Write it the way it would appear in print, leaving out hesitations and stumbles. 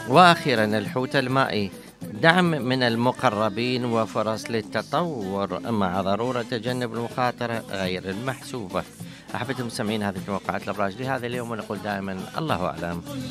وأخيرا الحوت المائي، دعم من المقربين وفرص للتطور مع ضرورة تجنب المخاطرة غير المحسوبة. أحبتم المستمعين، هذه توقعات الأبراج لهذا اليوم، ونقول دائما الله أعلم.